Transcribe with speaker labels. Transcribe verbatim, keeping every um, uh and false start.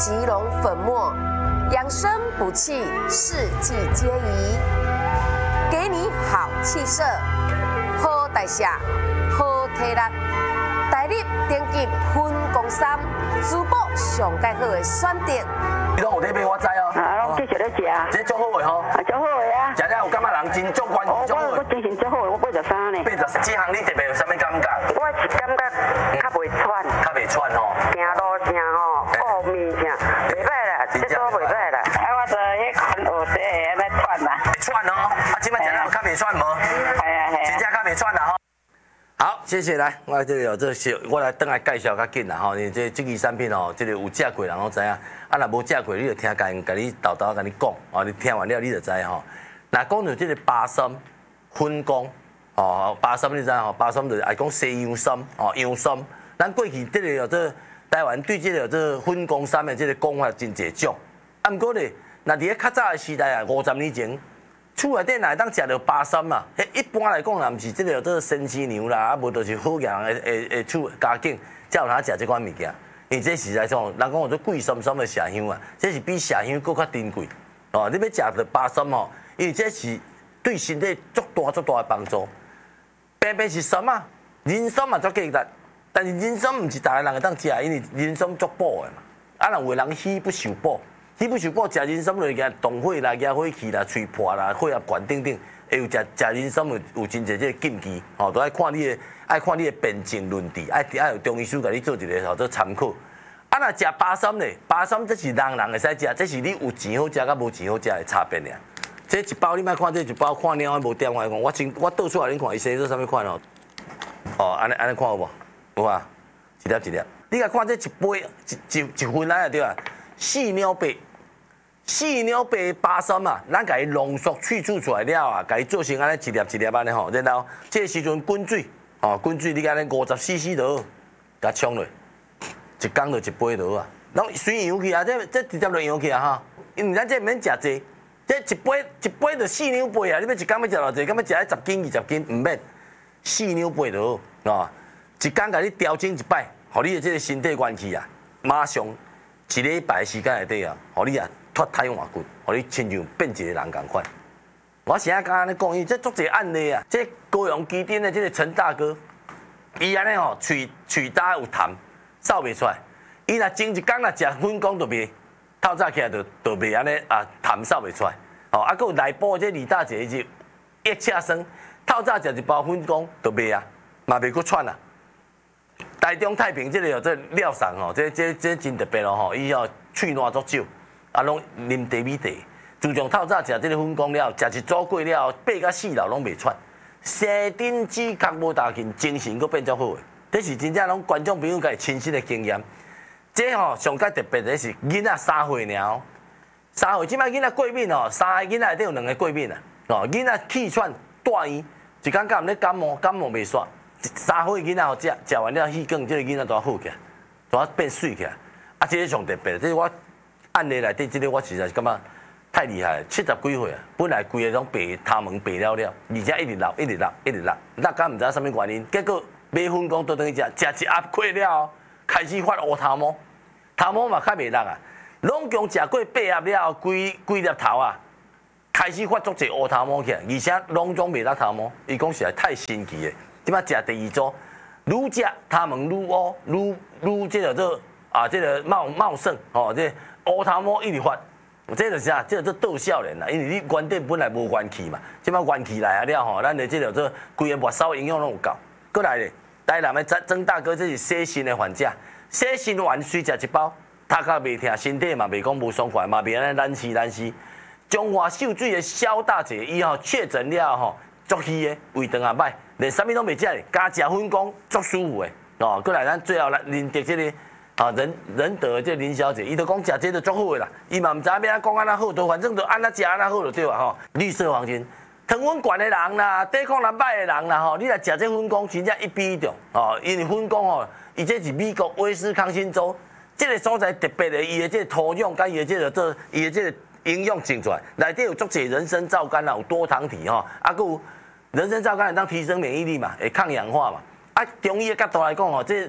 Speaker 1: 吉龙粉末，养生补气，四季皆宜，给你好气色、好代谢、好体力。带你点击分公三，珠宝上介好的选择。
Speaker 2: 你拢有在买，我知哦。
Speaker 3: 啊，拢继续咧食。
Speaker 2: 这足好的吼。
Speaker 3: 啊，足好的啊。
Speaker 2: 食了有感觉人真足关
Speaker 3: 哦，
Speaker 2: 足好
Speaker 3: 我我精神足好的，我八十三呢。
Speaker 2: 八十三，这项你特别有啥物感觉？
Speaker 3: 我是感觉较袂喘。
Speaker 2: 较袂喘吼。
Speaker 3: 行路啥吼，后面啥，袂歹啦，这都袂歹啦。啊，我就迄看学这个安尼喘啦。
Speaker 2: 会喘哦，啊，即摆食了有较袂喘无？
Speaker 3: 系啊系啊。
Speaker 2: 真正较袂喘啦吼。好，谢谢来，我这里有这些，我来等来介绍较紧啦吼。你这这支产品哦，这个有食过人拢知影，啊若无食过，你就听家人甲你豆豆甲你讲，哦，你听完了你就知吼。那讲到这个巴参、粉光，哦，巴参你知吼？巴参就是爱讲西洋参，哦，洋参。咱过去这个有这台湾对这个这粉光参的这个讲法真侪种，啊，毋过咧，那伫咧较早的时代啊，五十年前。厝内底若会当食到巴参嘛？迄一般来讲，若毋是即个做生饲牛啦，啊无就是好养的诶诶厝家境，才有通食即款物件。因为这实在上，人讲有做贵参参的麝香啊，这是比麝香搁较珍贵。哦，你要食到巴参吼，因为这是对身体足大足大的帮助。偏偏是参啊，人参嘛足价值，但是人参毋是逐个人会当食，因为人参足补的嘛。啊，若有的人虚不受补。你不是补食人参落去，动火啦、惹火气啦、吹破啦、血压悬等等，会有食食人参有有真侪这个禁忌，吼，都爱看你的，爱看你的辨证论治，爱爱有中医师甲你做一个吼做参考。啊，若食巴参咧，巴参这是人人会使食，这是你有钱好食甲无钱好食的差别尔。这一包你莫看这一包看了无点我讲，我真我倒出来恁看，伊生做啥物款哦？哦，安尼安尼看有无？有啊，一粒一粒。你甲看这一杯一一一份来对啊，四两八。四两白巴参啊，咱甲伊浓缩去除出来了啊，甲伊做成安尼一粒一粒安尼吼，然后这时阵滚水，哦滚水你安尼五十 C C 就好，甲冲落，一缸就一杯就好啊。拢随样去啊，这这直接就样去啊哈，因为咱这免食济，这一杯一杯就四两杯啊，你要一缸要食偌济？敢要食十斤二十斤？唔免，四两杯就好啊。一缸甲你调整一摆，互你的这个身体元气啊，马上一礼拜时间内底啊，互你啊。脱胎换骨，互你亲像变一个人共款。我现在刚刚咧讲，伊这足侪案例啊，这高雄基丁的这个陈大哥，伊安尼吼，喙喙焦有痰，扫袂出来。伊若前一工若食粉光就袂，透早起来就就袂安尼啊，痰扫袂出来。哦，啊，佮有内部这李大姐是腋下生，透早食一包粉光就袂啊，嘛袂佮喘啊。台中太平这个有这廖上吼，这这这真特别咯吼，伊吼喙烂足少。啊，拢啉茶米茶，自从透早食这个粉光了，食一组过了，八到四楼拢袂喘，生顶指甲无大筋，精神佫变足好诶。这是真正拢观众朋友家亲身的经验。这吼上界特别的是囡仔三岁尔，三岁即摆囡仔过敏哦，三个囡仔内底有两个过敏啊。哦，囡仔气喘大院，一感觉毋咧感冒，感冒袂煞。三岁囡仔吼食食完了气管，这个囡仔都好起来，都变水起来。啊，这个上特别，这是我。案例内底，这个我实在是感觉太厉害了。七十几岁啊，本来规个拢白头毛白了了，而且一直落，一直落，一直落，落敢毋知啥物原因。结果买粉光倒转去食，食一盒过了，开始发乌头毛，头毛嘛较袂落啊。拢共食过八盒了，规规粒头啊，开始发足侪乌头毛起来，而且拢总袂落头毛。伊讲实在太神奇诶！即摆食第二组，愈食头毛愈乌，愈愈这个做啊，这个茂茂盛哦，这。乌头毛一直发，这就是啥？这做倒少年啦，因为你原底本来无元气嘛，即摆元气来啊了吼，咱的这个做规个末梢营养拢有够。过来咧，台南的曾曾大哥这是洗肾的患者，洗肾丸随食一包，头壳袂疼，身体嘛袂讲无爽快，嘛袂安尼难死难死。中华秀水的肖大姐伊吼确诊了吼，足虚的，胃肠也歹，连啥物拢袂食咧，加食粉光足舒服的。哦，过来咱最后来认得这个。啊，仁仁德这林小姐，伊就讲食这个足好个啦，伊嘛毋知影要安讲安那好，都反正就安那食安那好就对啊吼。绿色黄金，糖分悬的人啦，抵抗力歹的人啦吼，你来食这粉光，真正一比一中哦。因为粉光吼，伊这是美国威斯康星州这个所在特别的，伊的这个土壤甲伊的这个做伊的这个营养种出来，内底有足侪人参皂苷啦，有多糖体吼，啊，佮有人参皂苷会当提升免疫力嘛，会抗氧化嘛。啊，中医的角度来讲吼，这